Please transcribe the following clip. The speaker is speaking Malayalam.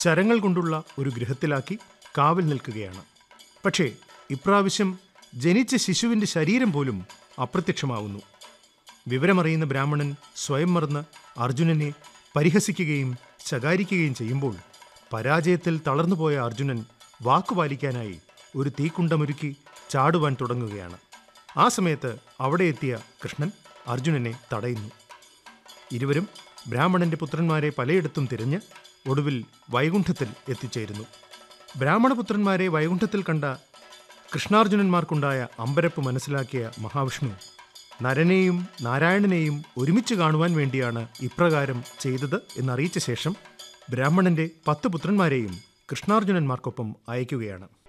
ചരങ്ങൾ കൊണ്ടുള്ള ഒരു ഗൃഹത്തിലാക്കി കാവൽ നിൽക്കുകയാണ്. പക്ഷേ ഇപ്രാവശ്യം ജനിച്ച ശിശുവിൻ്റെ ശരീരം പോലും അപ്രത്യക്ഷമാവുന്നു. വിവരമറിയുന്ന ബ്രാഹ്മണൻ സ്വയം മറന്ന് അർജുനനെ പരിഹസിക്കുകയും ശകാരിക്കുകയും ചെയ്യുമ്പോൾ പരാജയത്തിൽ തളർന്നുപോയ അർജുനൻ വാക്കുപാലിക്കാനായി ഒരു തീക്കുണ്ടമൊരുക്കി ചാടുവാൻ തുടങ്ങുകയാണ്. ആ സമയത്ത് അവിടെ എത്തിയ കൃഷ്ണൻ അർജുനനെ തടയുന്നു. ഇരുവരും ബ്രാഹ്മണന്റെ പുത്രന്മാരെ പലയിടത്തും തിരഞ്ഞ് ഒടുവിൽ വൈകുണ്ഠത്തിൽ എത്തിച്ചേരുന്നു. ബ്രാഹ്മണപുത്രന്മാരെ വൈകുണ്ഠത്തിൽ കണ്ട കൃഷ്ണാർജുനന്മാർക്കുണ്ടായ അമ്പരപ്പ് മനസ്സിലാക്കിയ മഹാവിഷ്ണു നരനെയും നാരായണനെയും ഒരുമിച്ച് കാണുവാൻ വേണ്ടിയാണ് ഇപ്രകാരം ചെയ്തത് എന്നറിയിച്ച ശേഷം ബ്രാഹ്മണന്റെ 10 പുത്രന്മാരെയും കൃഷ്ണാർജുനന്മാർക്കൊപ്പം അയക്കുകയാണ്.